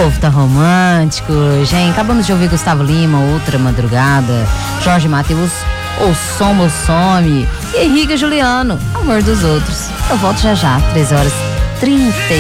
povo tá romântico hoje, hein? Acabamos de ouvir Gustavo Lima, Outra Madrugada, Jorge Mateus, Ou Some ou Some, e Henrique Juliano, Amor dos Outros. Eu volto já já, 13h30.